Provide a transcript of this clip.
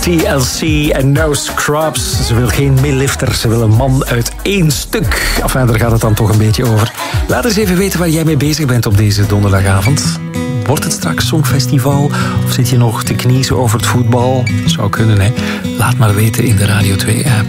TLC en No Scrubs. Ze wil geen meelifter, ze wil een man uit één stuk. Enfin, daar gaat het dan toch een beetje over. Laat eens even weten waar jij mee bezig bent op deze donderdagavond. Wordt het straks Songfestival? Of zit je nog te kniezen over het voetbal? Zou kunnen, hè? Laat maar weten in de Radio 2-app.